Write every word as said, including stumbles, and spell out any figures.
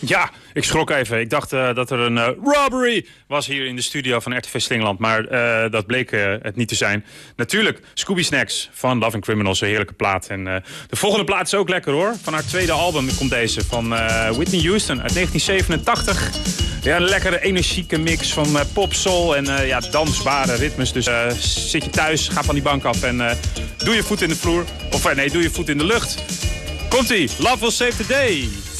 Ja, ik schrok even. Ik dacht uh, dat er een uh, robbery was hier in de studio van R T V Slingeland. Maar uh, dat bleek uh, het niet te zijn. Natuurlijk, Scooby Snacks van Loving Criminals, een heerlijke plaat. En uh, de volgende plaat is ook lekker hoor. Van haar tweede album komt deze, van uh, Whitney Houston uit negentien zevenentachtig. Ja, een lekkere energieke mix van uh, pop, soul en uh, ja, dansbare ritmes. Dus uh, zit je thuis, ga van die bank af en uh, doe je voet in de vloer. Of uh, nee, doe je voet in de lucht. Komt-ie, Love Will Save the Day.